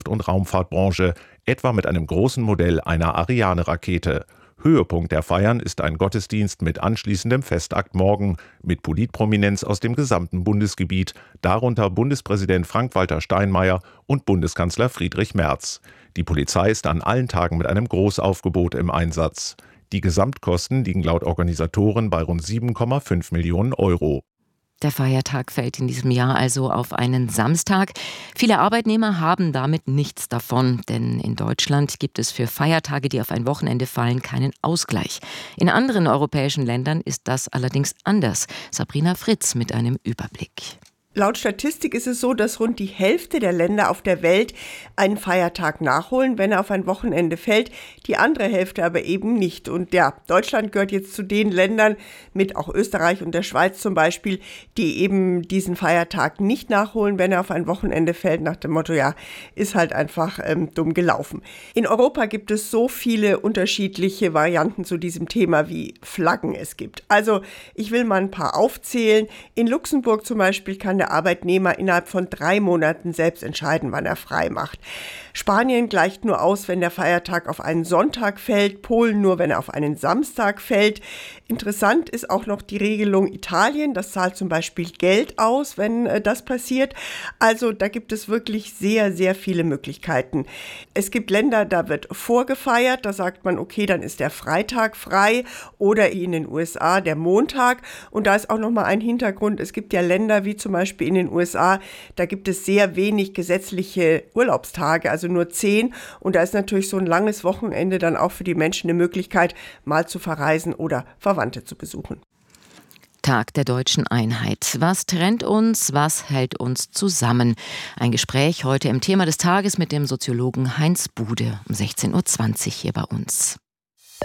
und Raumfahrtbranche, etwa mit einem großen Modell einer Ariane-Rakete. Höhepunkt der Feiern ist ein Gottesdienst mit anschließendem Festakt morgen mit Politprominenz aus dem gesamten Bundesgebiet, darunter Bundespräsident Frank-Walter Steinmeier und Bundeskanzler Friedrich Merz. Die Polizei ist an allen Tagen mit einem Großaufgebot im Einsatz. Die Gesamtkosten liegen laut Organisatoren bei rund 7,5 Millionen Euro. Der Feiertag fällt in diesem Jahr also auf einen Samstag. Viele Arbeitnehmer haben damit nichts davon, denn in Deutschland gibt es für Feiertage, die auf ein Wochenende fallen, keinen Ausgleich. In anderen europäischen Ländern ist das allerdings anders. Sabrina Fritz mit einem Überblick. Laut Statistik ist es so, dass rund die Hälfte der Länder auf der Welt einen Feiertag nachholen, wenn er auf ein Wochenende fällt, die andere Hälfte aber eben nicht. Und ja, Deutschland gehört jetzt zu den Ländern, mit auch Österreich und der Schweiz zum Beispiel, die eben diesen Feiertag nicht nachholen, wenn er auf ein Wochenende fällt, nach dem Motto, ja, ist halt einfach dumm gelaufen. In Europa gibt es so viele unterschiedliche Varianten zu diesem Thema, wie Flaggen es gibt. Also ich will mal ein paar aufzählen. In Luxemburg zum Beispiel kann der Arbeitnehmer innerhalb von 3 Monaten selbst entscheiden, wann er frei macht. Spanien gleicht nur aus, wenn der Feiertag auf einen Sonntag fällt, Polen nur, wenn er auf einen Samstag fällt. Interessant ist auch noch die Regelung Italien, das zahlt zum Beispiel Geld aus, wenn das passiert. Also da gibt es wirklich sehr, sehr viele Möglichkeiten. Es gibt Länder, da wird vorgefeiert, da sagt man, okay, dann ist der Freitag frei oder in den USA der Montag. Und da ist auch noch mal ein Hintergrund, es gibt ja Länder wie zum Beispiel in den USA, da gibt es sehr wenig gesetzliche Urlaubstage, also nur 10. Und da ist natürlich so ein langes Wochenende dann auch für die Menschen eine Möglichkeit, mal zu verreisen oder Verwandte zu besuchen. Tag der deutschen Einheit. Was trennt uns, was hält uns zusammen? Ein Gespräch heute im Thema des Tages mit dem Soziologen Heinz Bude um 16.20 Uhr hier bei uns.